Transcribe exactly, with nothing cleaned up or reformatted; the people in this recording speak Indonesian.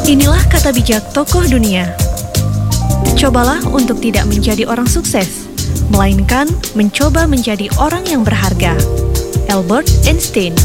Inilah kata bijak tokoh dunia. Cobalah untuk tidak menjadi orang sukses, melainkan mencoba menjadi orang yang berharga. Albert Einstein.